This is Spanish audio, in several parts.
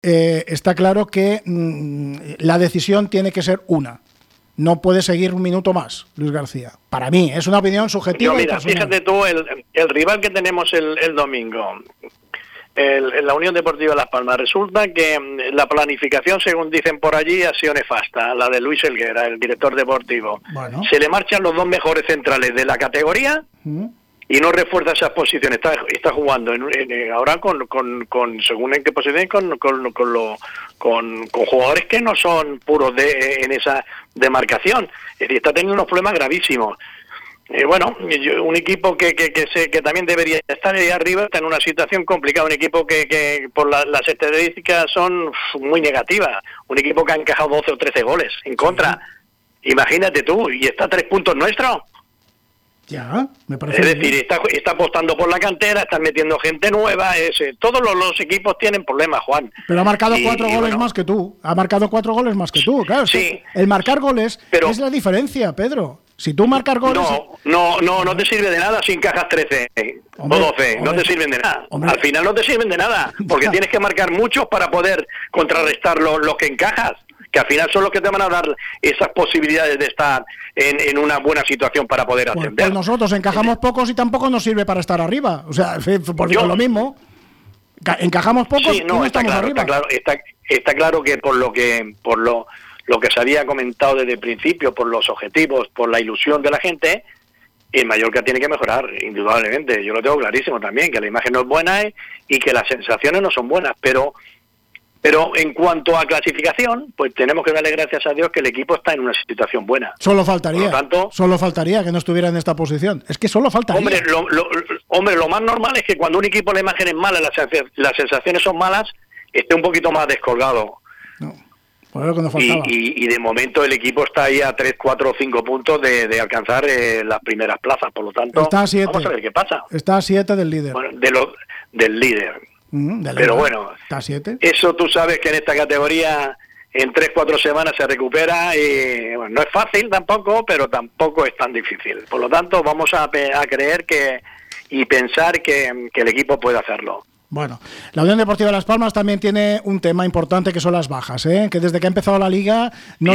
está claro que la decisión tiene que ser una. No puede seguir un minuto más, Luis García. Para mí, es una opinión subjetiva. Mira, fíjate tú, el rival que tenemos el domingo, la Unión Deportiva Las Palmas, resulta que la planificación, según dicen por allí, ha sido nefasta, la de Luis Helguera, el director deportivo. Bueno. Se le marchan los dos mejores centrales de la categoría y no refuerza esas posiciones. Está jugando ahora según en qué posición, con jugadores que no son puros en esa demarcación. Es decir, está teniendo unos problemas gravísimos. Bueno, un equipo que también debería estar ahí arriba está en una situación complicada, un equipo que por las estadísticas son muy negativas, un equipo que ha encajado 12 o 13 goles en contra. Imagínate tú, y está a 3 puntos nuestros. Ya, me parece. Es decir, está apostando por la cantera, está metiendo gente nueva. Todos los equipos tienen problemas, Juan. Pero ha marcado 4 goles más que tú. Ha marcado 4 goles más que tú, claro. Sí. El marcar goles es la diferencia, Pedro. Si tú marcas goles... No te sirve de nada si encajas 13 o 12. No te sirven de nada. Al final no te sirven de nada, porque tienes que marcar muchos para poder contrarrestar los que encajas, que al final son los que te van a dar esas posibilidades de estar en una buena situación para poder ascender. Pues nosotros encajamos pocos y tampoco nos sirve para estar arriba. O sea, porque es lo mismo. Encajamos pocos y no estamos arriba. Está claro que por lo que se había comentado desde el principio, por los objetivos, por la ilusión de la gente, el Mallorca tiene que mejorar, indudablemente. Yo lo tengo clarísimo también, que la imagen no es buena y que las sensaciones no son buenas, pero en cuanto a clasificación, pues tenemos que darle gracias a Dios que el equipo está en una situación buena. Solo faltaría que no estuviera en esta posición. Es que solo faltaría. Hombre, lo más normal es que cuando un equipo la imagen es mala, las sensaciones son malas, esté un poquito más descolgado. No. Pues lo que nos faltaba. Y de momento el equipo está ahí a 3, 4 o 5 puntos de alcanzar las primeras plazas, por lo tanto, está a 7. Vamos a ver qué pasa. Está a 7 del líder. Bueno, del líder. Pero bueno, está a 7. Eso tú sabes que en esta categoría en 3, 4 semanas se recupera y bueno, no es fácil tampoco, pero tampoco es tan difícil. Por lo tanto, vamos a creer y pensar que el equipo puede hacerlo. Bueno, la Unión Deportiva Las Palmas también tiene un tema importante que son las bajas, que desde que ha empezado la liga no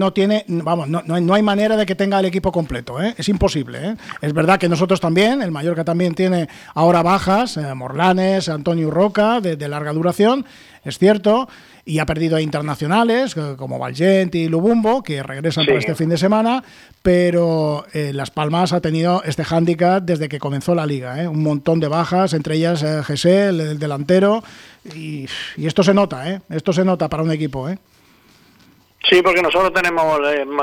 hay manera de que tenga el equipo completo, es imposible. Es verdad que nosotros también, el Mallorca también tiene ahora bajas, Morlanes, Antonio Roca, de larga duración, es cierto, y ha perdido a internacionales como Valgent y Lubumbo, que regresan para este fin de semana, pero Las Palmas ha tenido este hándicap desde que comenzó la liga, un montón de bajas, entre ellas José, el delantero, y esto se nota para un equipo. Sí, porque nosotros tenemos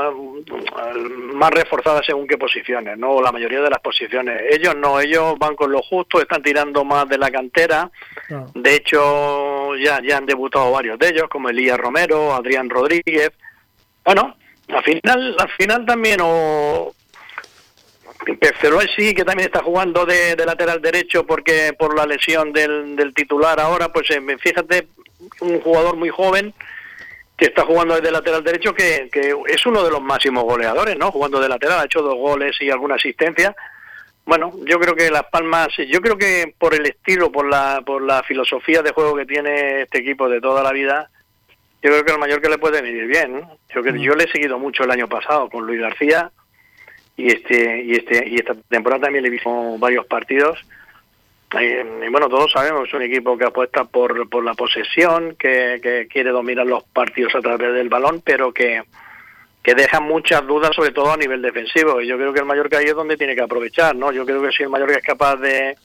más reforzadas según qué posiciones, ¿no? La mayoría de las posiciones. Ellos van con lo justo, están tirando más de la cantera. Claro. De hecho, ya han debutado varios de ellos, como Elías Romero, Adrián Rodríguez. Bueno, al final también Pecerol sí, que también está jugando de lateral derecho porque por la lesión del titular ahora, pues fíjate, un jugador muy joven que está jugando desde lateral derecho, que es uno de los máximos goleadores, ¿no? Jugando de lateral, ha hecho 2 goles y alguna asistencia. Bueno, yo creo que Las Palmas, yo creo que por el estilo, por la filosofía de juego que tiene este equipo de toda la vida, yo creo que al Mallorca le puede venir bien, ¿no? Yo le he seguido mucho el año pasado con Luis García y esta temporada también le he visto varios partidos. Y bueno, todos sabemos, es un equipo que apuesta por la posesión, que quiere dominar los partidos a través del balón, pero que deja muchas dudas, sobre todo a nivel defensivo. Y yo creo que el Mallorca ahí es donde tiene que aprovechar, ¿no? Yo creo que si el Mallorca es capaz de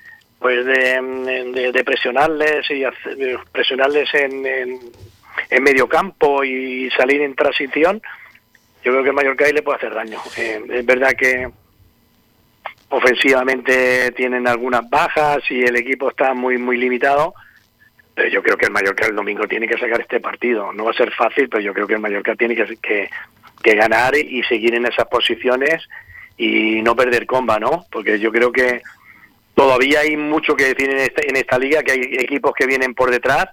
presionarles y presionarles en medio campo y salir en transición, yo creo que el Mallorca ahí le puede hacer daño. Es verdad que ofensivamente tienen algunas bajas y el equipo está muy muy limitado, pero yo creo que el Mallorca el domingo tiene que sacar este partido. No va a ser fácil, pero yo creo que el Mallorca tiene que ganar y seguir en esas posiciones y no perder comba, ¿no? Porque yo creo que todavía hay mucho que decir en esta liga, que hay equipos que vienen por detrás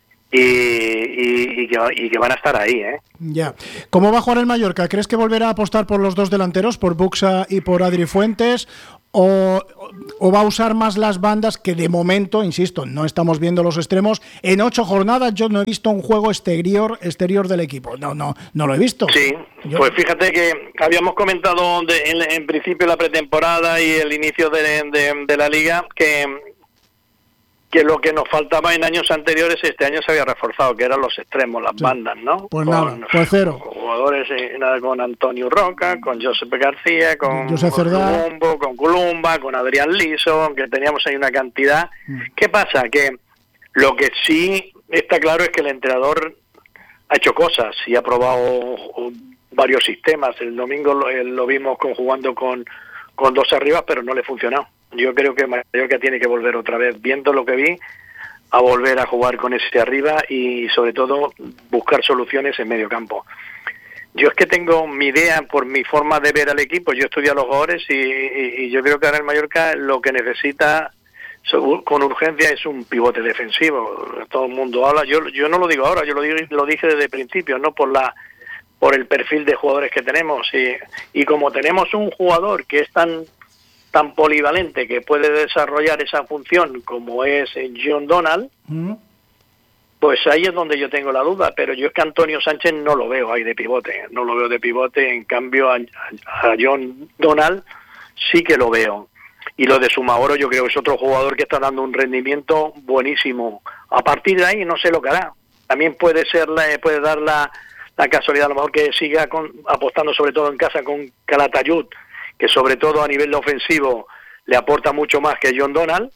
y que van a estar ahí, Ya. ¿Cómo va a jugar el Mallorca? ¿Crees que volverá a apostar por los dos delanteros, por Buxa y por Adri Fuentes? o va a usar más las bandas, que de momento, insisto, no estamos viendo los extremos. En 8 jornadas yo no he visto un juego exterior del equipo. No lo he visto. Sí, pues fíjate que habíamos comentado en principio la pretemporada y el inicio de la liga que lo que nos faltaba en años anteriores, este año se había reforzado, que eran los extremos, las bandas, ¿no? Pues nada, pues cero. Con jugadores con Antonio Roca, con Josep García, con Columbo, con Columba, con Adrián Liso, que teníamos ahí una cantidad. ¿Qué pasa? Que lo que sí está claro es que el entrenador ha hecho cosas y ha probado varios sistemas. El domingo lo vimos jugando con 2 arriba, pero no le funcionó. Yo creo que Mallorca tiene que volver otra vez, viendo lo que vi, a volver a jugar con ese arriba y sobre todo buscar soluciones en medio campo. Yo es que tengo mi idea por mi forma de ver al equipo. Yo estudio a los jugadores y yo creo que ahora el Mallorca lo que necesita con urgencia es un pivote defensivo. Todo el mundo habla, yo no lo digo ahora, yo lo dije desde el principio, no por el perfil de jugadores que tenemos y como tenemos un jugador que es tan polivalente, que puede desarrollar esa función como es John Donald, pues ahí es donde yo tengo la duda. Pero yo es que Antonio Sánchez no lo veo ahí de pivote, en cambio a John Donald sí que lo veo. Y lo de Sumagoro yo creo que es otro jugador que está dando un rendimiento buenísimo. A partir de ahí no sé lo que hará. También puede dar la casualidad a lo mejor que siga apostando sobre todo en casa con Calatayud, que sobre todo a nivel ofensivo le aporta mucho más que John Donald,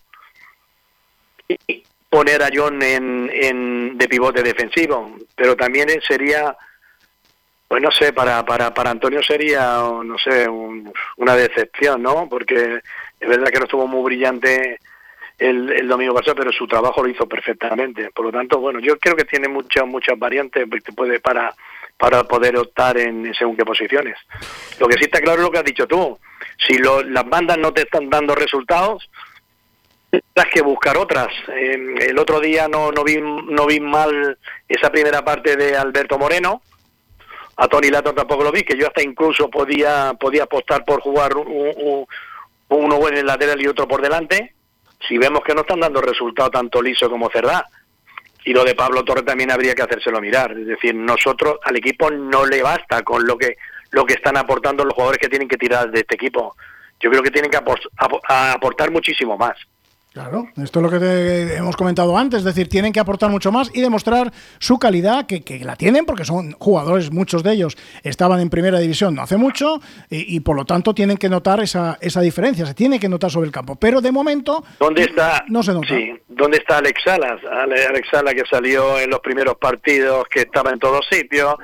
y poner a John de pivote defensivo. Pero también sería, pues no sé, para Antonio sería, no sé, una decepción, ¿no? Porque es verdad que no estuvo muy brillante el domingo pasado, pero su trabajo lo hizo perfectamente. Por lo tanto, bueno, yo creo que tiene muchas variantes para poder optar en según qué posiciones. Lo que sí está claro es lo que has dicho tú. Si las bandas no te están dando resultados, tendrás que buscar otras. El otro día no vi mal esa primera parte de Alberto Moreno. A Tony Lato tampoco lo vi, que yo hasta incluso podía apostar por jugar uno bueno en el lateral y otro por delante. Si vemos que no están dando resultados tanto Liso como Cerdá. Y lo de Pablo Torre también habría que hacérselo mirar. Es decir, nosotros al equipo no le basta con lo que están aportando los jugadores que tienen que tirar de este equipo. Yo creo que tienen que aportar muchísimo más. Claro, esto es lo que hemos comentado antes, es decir, tienen que aportar mucho más y demostrar su calidad, que la tienen, porque son jugadores, muchos de ellos estaban en primera división no hace mucho, y por lo tanto tienen que notar esa diferencia, se tiene que notar sobre el campo, pero de momento no se nota. Sí, ¿dónde está Alex Salas? Alex Salas, que salió en los primeros partidos, que estaba en todos sitios,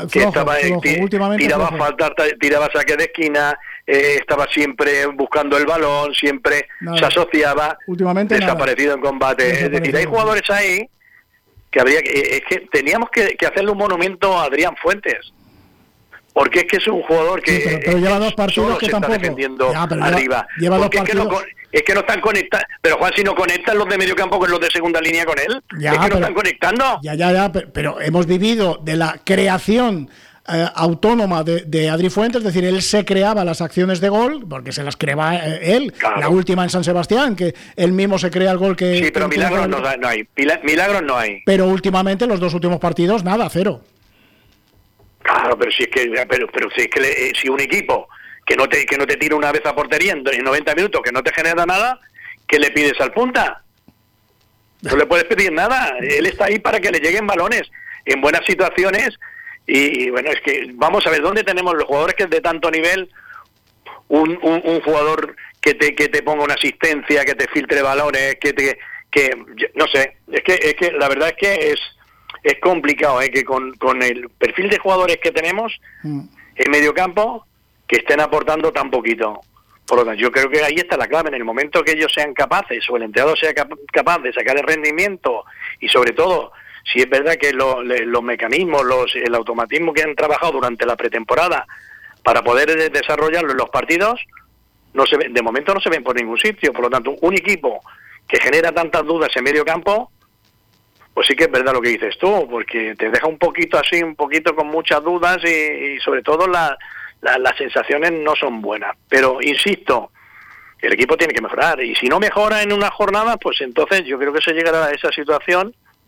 tiraba saque de esquina, estaba siempre buscando el balón, siempre se asociaba, desaparecido en combate. Es decir, hay jugadores ahí que es que teníamos que hacerle un monumento a Adrián Fuentes, porque es que es un jugador que pero lleva 2 partidos solo que se tampoco está defendiendo arriba. Lleva 2 partidos. Es que no están conectados. Pero Juan, si no conectan los de medio campo con los de segunda línea con él, no están conectando. Pero hemos vivido de la creación autónoma de Adri Fuentes, es decir, él se creaba las acciones de gol, porque se las creaba él, claro. La última en San Sebastián, que él mismo se crea el gol que... Sí, pero milagros no hay, milagros no hay. Pero últimamente, los 2 últimos partidos, nada, 0. Claro, pero si es que si un equipo que no te tira una vez a portería en 90 minutos, que no te genera nada, ¿qué le pides al punta? No le puedes pedir nada, él está ahí para que le lleguen balones en buenas situaciones. Y bueno, es que vamos a ver dónde tenemos los jugadores que es de tanto nivel, un jugador que te ponga una asistencia, que te filtre balones, que no sé, es que la verdad es que es complicado, que con el perfil de jugadores que tenemos en medio campo, que estén aportando tan poquito. Por lo tanto, yo creo que ahí está la clave. En el momento que ellos sean capaces, o el entrenador sea capaz de sacar el rendimiento, y sobre todo si es verdad que los mecanismos, el automatismo que han trabajado durante la pretemporada para poder desarrollarlo en los partidos, de momento no se ven por ningún sitio. Por lo tanto, un equipo que genera tantas dudas en medio campo, pues sí que es verdad lo que dices tú, porque te deja un poquito con muchas dudas y sobre todo las sensaciones no son buenas. Pero insisto, el equipo tiene que mejorar, y si no mejora en una jornada, pues entonces yo creo que se llegará a esa situación,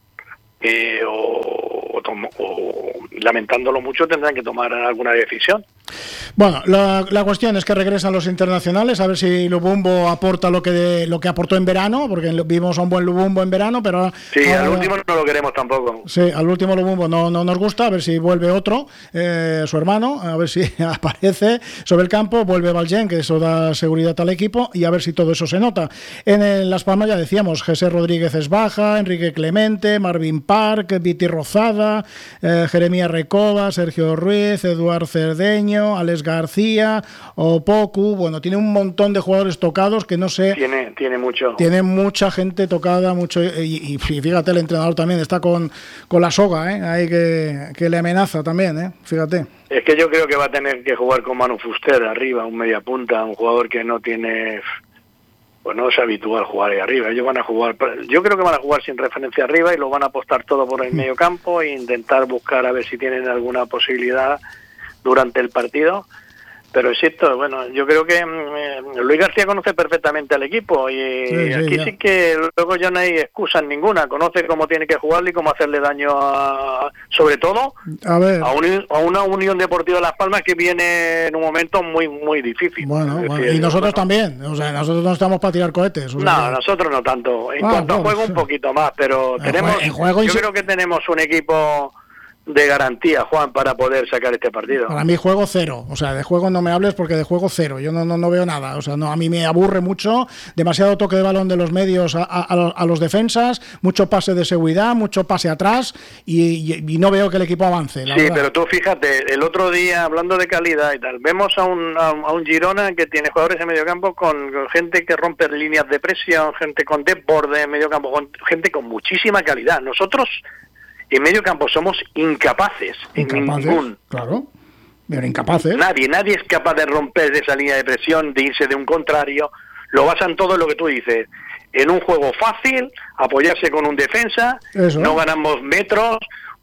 o lamentándolo mucho tendrán que tomar alguna decisión. Bueno, la cuestión es que regresan los internacionales, a ver si Lubumbo aporta lo que aportó en verano, porque vimos a un buen Lubumbo en verano, pero sí, al último no lo queremos tampoco. Sí, al último Lubumbo no nos gusta, a ver si vuelve otro, su hermano, a ver si aparece sobre el campo, vuelve Valjean, que eso da seguridad al equipo, y a ver si todo eso se nota. En Las Palmas ya decíamos, José Rodríguez es baja, Enrique Clemente, Marvin Park, Viti Rozada, Jeremías Recoba, Sergio Ruiz, Eduard Cerdeño, Alex García, Opoku, bueno, tiene un montón de jugadores tocados que no sé... Tiene mucho. Tiene mucha gente tocada, mucho, y fíjate, el entrenador también está con la soga, ahí que le amenaza también, fíjate. Es que yo creo que va a tener que jugar con Manu Fuster arriba, un media punta, un jugador que no tiene... Pues no es habitual jugar ahí arriba. Ellos van a jugar, yo creo que van a jugar sin referencia arriba y lo van a apostar todo por el medio campo e intentar buscar a ver si tienen alguna posibilidad durante el partido. Pero es cierto, bueno, yo creo que Luis García conoce perfectamente al equipo y aquí sí que luego ya no hay excusas ninguna. Conoce cómo tiene que jugarle y cómo hacerle daño sobre todo a una Unión Deportiva de Las Palmas que viene en un momento muy muy difícil. Bueno, y nosotros también, o sea, nosotros no estamos para tirar cohetes. Nosotros no tanto. En cuanto a juego un poquito más, pero tenemos, yo creo que tenemos un equipo de garantía, Juan, para poder sacar este partido. Para mí juego cero, o sea, de juego no me hables porque de juego cero, yo no veo nada, o sea, no, a mí me aburre mucho, demasiado toque de balón de los medios a los defensas, mucho pase de seguridad, mucho pase atrás y no veo que el equipo avance. Sí, verdad. Pero tú fíjate, el otro día, hablando de calidad y tal, vemos a un Girona que tiene jugadores en medio campo con gente que rompe líneas de presión, gente con desborde en medio campo, gente con muchísima calidad. Nosotros en medio campo somos incapaces. Claro, pero incapaces. Nadie es capaz de romper esa línea de presión, de irse de un contrario. Lo basan todo en lo que tú dices. En un juego fácil, apoyarse con un defensa, no ganamos metros,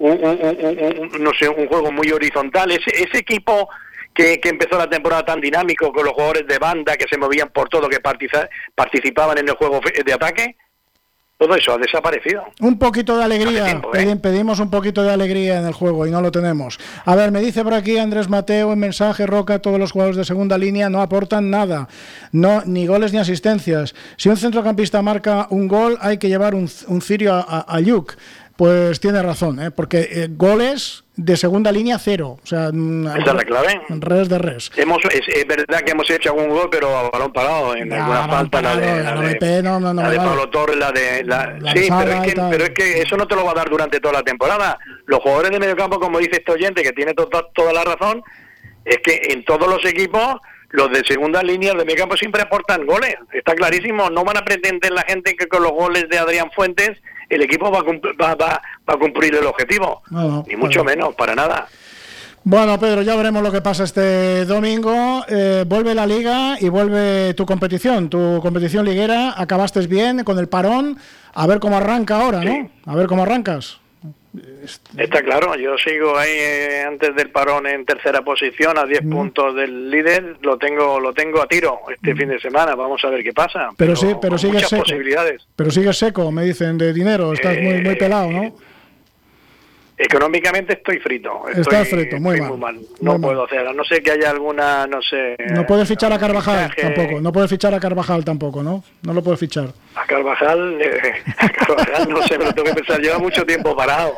un juego muy horizontal. Ese equipo que empezó la temporada tan dinámico, con los jugadores de banda que se movían por todo, que participaban en el juego de ataque, todo eso ha desaparecido. Un poquito de alegría, pedimos un poquito de alegría en el juego y no lo tenemos. A ver, me dice por aquí Andrés Mateo en mensaje, Roca, todos los jugadores de segunda línea no aportan nada, ni goles ni asistencias. Si un centrocampista marca un gol, hay que llevar un cirio a Lluc. Pues tiene razón, porque goles de segunda línea cero, o sea, esa es la clave. Res de res. Es verdad que hemos hecho algún gol, pero a balón parado, en alguna falta, la de Pablo Torres, sí, pero es que eso no te lo va a dar durante toda la temporada. Los jugadores de medio campo, como dice este oyente, que tiene toda la razón, es que en todos los equipos los de segunda línea de medio campo siempre aportan goles, está clarísimo. No van a pretender la gente que con los goles de Adrián Fuentes el equipo va a cumplir el objetivo, ni mucho menos, para nada. Bueno, Pedro, ya veremos lo que pasa este domingo. Vuelve la Liga y vuelve tu competición liguera. Acabaste bien con el parón, a ver cómo arranca ahora, ¿no? Sí. A ver cómo arrancas. Está claro, yo sigo ahí antes del parón en tercera posición, a 10 puntos del líder. Lo tengo a tiro este fin de semana, vamos a ver qué pasa. Pero sigues seco. Posibilidades. Pero sigues seco, me dicen, de dinero, estás muy pelado, ¿no? Económicamente estoy frito. Estás frito, muy mal. No puedo hacer, a no ser que haya alguna, no sé... No puedes fichar a Carvajal tampoco, no puedes fichar a Carvajal tampoco, ¿no? No lo puedes fichar. A Carvajal no sé, pero tengo que pensar, lleva mucho tiempo parado.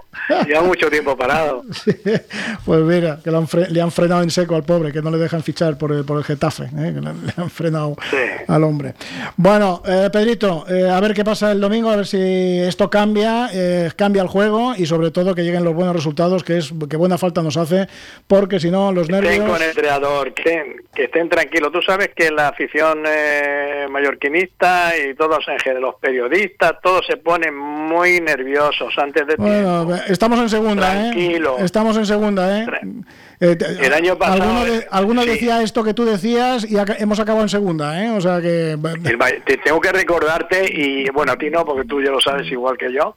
Sí, pues mira, que le han frenado en seco al pobre, que no le dejan fichar por el Getafe, que le han frenado al hombre. Bueno, Pedrito, a ver qué pasa el domingo, a ver si esto cambia el juego y sobre todo que lleguen los buenos resultados, que buena falta nos hace, porque si no los nervios... Estén con el entrenador, que estén tranquilos. Tú sabes que la afición mallorquinista y todos en general, los periodistas, todos se ponen muy nerviosos antes de tiempo. Estamos en segunda, Tranquilo. Estamos en segunda, El año pasado... Alguno decía esto que tú decías y hemos acabado en segunda, o sea que... Te tengo que recordarte, y bueno, a ti no, porque tú ya lo sabes igual que yo,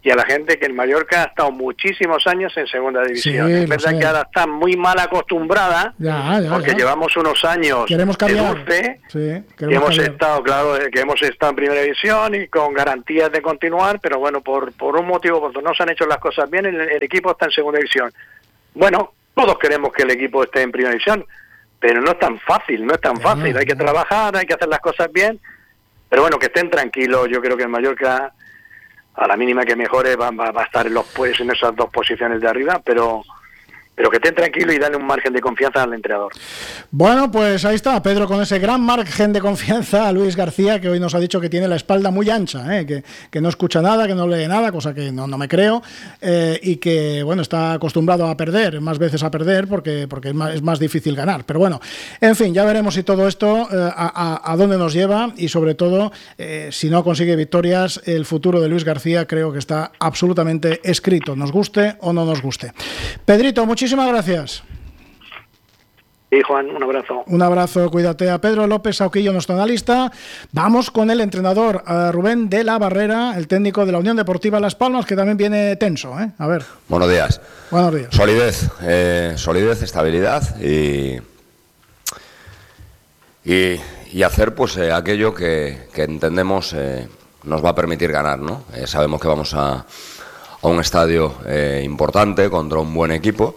y a la gente que el Mallorca ha estado muchísimos años en segunda división. Sí, es verdad sé. que ahora está muy mal acostumbrada, porque llevamos unos años de dulce, que hemos estado en primera división y con garantías de continuar, pero bueno, por un motivo, cuando no se han hecho las cosas bien, el equipo está en segunda división. Bueno, todos queremos que el equipo esté en primera división, pero no es tan fácil, hay que trabajar, hay que hacer las cosas bien, pero bueno, que estén tranquilos. Yo creo que el Mallorca, a la mínima que mejore, va a estar en esas dos posiciones de arriba, pero que estén tranquilos y darle un margen de confianza al entrenador. Bueno, pues ahí está Pedro, con ese gran margen de confianza a Luis García, que hoy nos ha dicho que tiene la espalda muy ancha, que no escucha nada, que no lee nada, cosa que no me creo, y que bueno, está acostumbrado a perder, más veces a perder, porque es más difícil ganar. Pero bueno, en fin, ya veremos si todo esto a dónde nos lleva, y sobre todo, si no consigue victorias, el futuro de Luis García creo que está absolutamente escrito, nos guste o no nos guste. Pedrito, muchísimas gracias. Sí, Juan, un abrazo. Un abrazo, cuídate. A Pedro López Sauquillo, nuestro analista. Vamos con el entrenador, Rubén de la Barrera, el técnico de la Unión Deportiva Las Palmas, que también viene tenso, ¿eh? A ver. Buenos días. Buenos días. Solidez, estabilidad y hacer pues aquello que entendemos nos va a permitir ganar, ¿no? Sabemos que vamos a un estadio importante contra un buen equipo,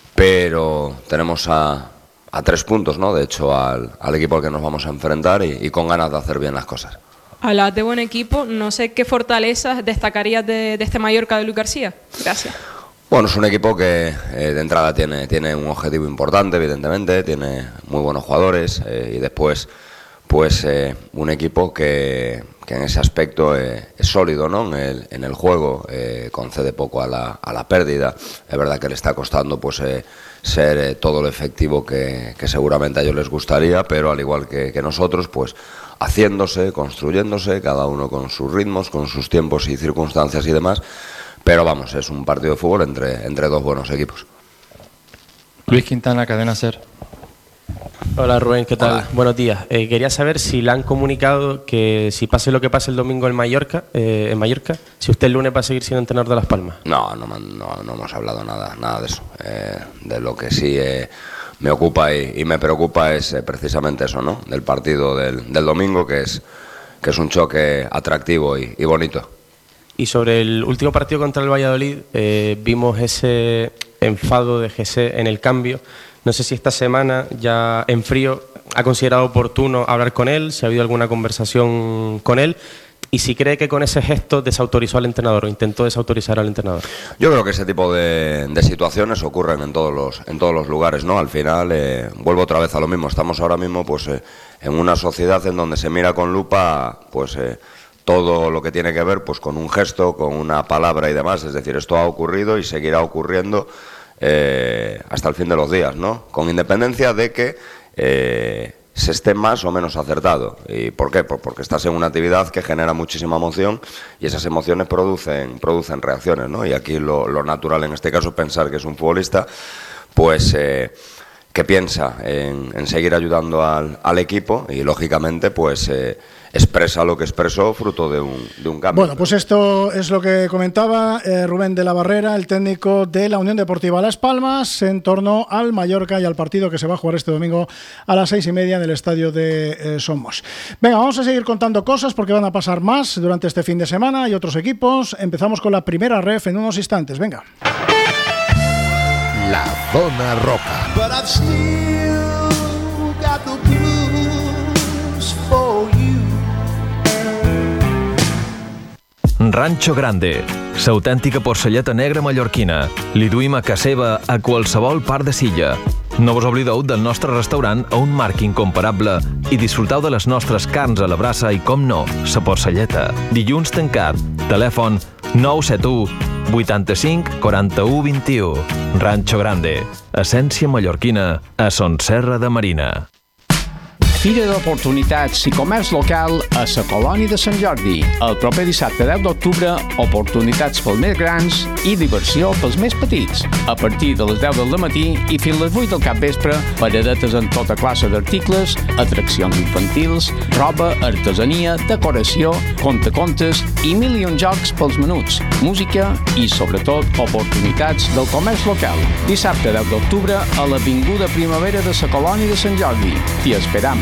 pero tenemos a 3 puntos, ¿no? De hecho, al equipo al que nos vamos a enfrentar y con ganas de hacer bien las cosas. Hablas de buen equipo, no sé qué fortalezas destacarías de este Mallorca de Luis García. Gracias. Bueno, es un equipo que de entrada tiene un objetivo importante, evidentemente, tiene muy buenos jugadores y después pues un equipo que en ese aspecto es sólido, ¿no? En el juego, concede poco a la pérdida. Es verdad que le está costando pues ser todo lo efectivo que seguramente a ellos les gustaría, pero al igual que nosotros, pues haciéndose, construyéndose, cada uno con sus ritmos, con sus tiempos y circunstancias y demás. Pero vamos, es un partido de fútbol entre dos buenos equipos. Luis Quintana, Cadena SER. Hola Rubén, ¿qué tal? Hola. Buenos días. Quería saber si le han comunicado que si pase lo que pase el domingo en Mallorca, si usted el lunes va a seguir siendo entrenador de Las Palmas. No hemos hablado nada de eso. De lo que sí me ocupa y me preocupa es precisamente eso, ¿no? Del partido del domingo, que es un choque atractivo y bonito. Y sobre el último partido contra el Valladolid, vimos ese enfado de José en el cambio. No sé si esta semana, ya en frío, ha considerado oportuno hablar con él, si ha habido alguna conversación con él, y si cree que con ese gesto desautorizó al entrenador o intentó desautorizar al entrenador. Yo creo que ese tipo de situaciones ocurren en todos los lugares, ¿no? Al final, vuelvo otra vez a lo mismo. Estamos ahora mismo pues en una sociedad en donde se mira con lupa pues todo lo que tiene que ver pues con un gesto, con una palabra y demás. Es decir, esto ha ocurrido y seguirá ocurriendo hasta el fin de los días, ¿no? Con independencia de que se esté más o menos acertado. ¿Y por qué? Pues porque estás en una actividad que genera muchísima emoción y esas emociones producen reacciones, ¿no? Y aquí lo natural en este caso es pensar que es un futbolista pues que piensa en seguir ayudando al equipo y lógicamente pues expresa lo que expresó fruto de un cambio. Bueno, pues esto es lo que comentaba Rubén de la Barrera, el técnico de la Unión Deportiva Las Palmas, en torno al Mallorca y al partido que se va a jugar este domingo a las 6:30 en el estadio de Somos. Venga, vamos a seguir contando cosas porque van a pasar más durante este fin de semana y otros equipos. Empezamos con la primera ref en unos instantes. Venga. La Zona Roja. But I've still got the blues for you. Rancho Grande, l'autèntica porcelleta negra mallorquina. Li duim a casa seva a qualsevol part de Silla. No vos oblideu del nostre restaurant a un marc incomparable i disfruteu de les nostres carns a la brasa i, com no, la porcelleta. Dilluns tancat. Telèfon 971 85 41 21. Rancho Grande, essència mallorquina a Son Serra de Marina. Fira d'Oportunitats i Comerç Local a la Colònia de Sant Jordi. El proper dissabte 10 d'octubre, oportunitats pels més grans i diversió pels més petits. A partir de les 10 del matí i fins les 8 del capvespre, paradetes en tota classe d'articles, atraccions infantils, roba, artesania, decoració, contacontes i 1.000 jocs pels menuts, música i, sobretot, oportunitats del comerç local. Dissabte 10 d'octubre a l'Avinguda Primavera de la Colònia de Sant Jordi. T'hi esperam.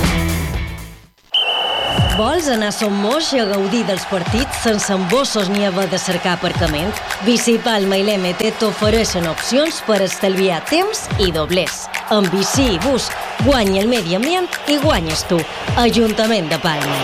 Vols anar a Son Moix a gaudir dels partits sense embossos ni haver de cercar aparcament? Bicipalma i l'MT t'ofereixen opcions per estalviar temps i doblers. Amb bici i bus, guanya el medi ambient i guanyes tu. Ajuntament de Palma.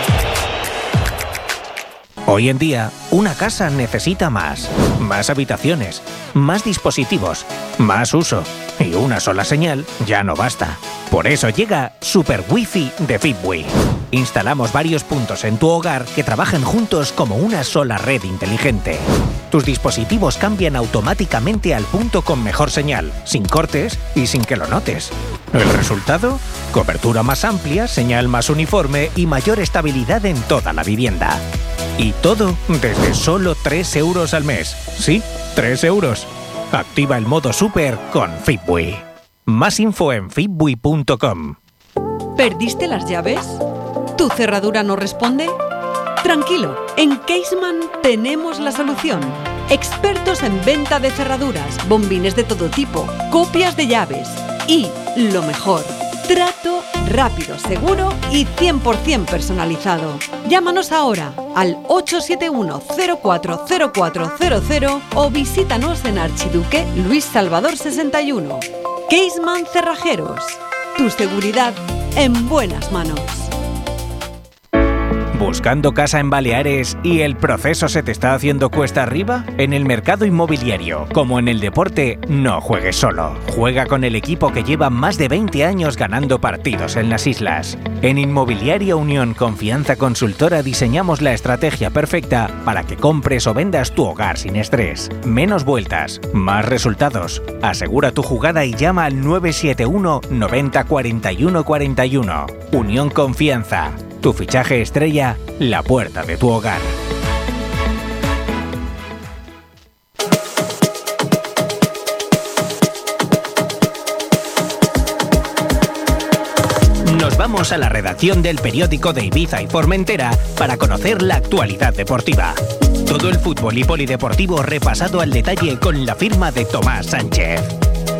Hoy en día, una casa necesita más habitaciones, más dispositivos, más uso. Y una sola señal ya no basta. Por eso llega Super Wi-Fi de Fitbui. Instalamos varios puntos en tu hogar que trabajan juntos como una sola red inteligente. Tus dispositivos cambian automáticamente al punto con mejor señal, sin cortes y sin que lo notes. ¿El resultado? Cobertura más amplia, señal más uniforme y mayor estabilidad en toda la vivienda. Y todo desde solo 3 euros al mes. Sí, 3 euros. Activa el modo Super con Fitbui. Más info en fitbui.com. ¿Perdiste las llaves? ¿Tu cerradura no responde? Tranquilo, en Caseman tenemos la solución. Expertos en venta de cerraduras, bombines de todo tipo, copias de llaves y, lo mejor, trato rápido, seguro y 100% personalizado. Llámanos ahora al 871-040400 o visítanos en Archiduque Luis Salvador 61. Caseman Cerrajeros. Tu seguridad en buenas manos. ¿Buscando casa en Baleares y el proceso se te está haciendo cuesta arriba? En el mercado inmobiliario, como en el deporte, no juegues solo. Juega con el equipo que lleva más de 20 años ganando partidos en las islas. En Inmobiliaria Unión Confianza Consultora diseñamos la estrategia perfecta para que compres o vendas tu hogar sin estrés. Menos vueltas, más resultados. Asegura tu jugada y llama al 971 90 41 41. Unión Confianza. Tu fichaje estrella, la puerta de tu hogar. Nos vamos a la redacción del periódico de Ibiza y Formentera para conocer la actualidad deportiva. Todo el fútbol y polideportivo repasado al detalle con la firma de Tomás Sánchez.